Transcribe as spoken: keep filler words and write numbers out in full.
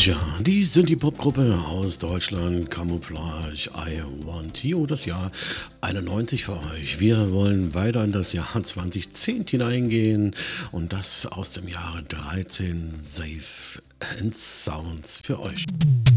Tja, die sind die Popgruppe aus Deutschland, Camouflage, I Want You, das Jahr einundneunzig für euch. Wir wollen weiter in das Jahr zweitausendzehn hineingehen und das aus dem Jahre dreizehn Safe and Sounds für euch.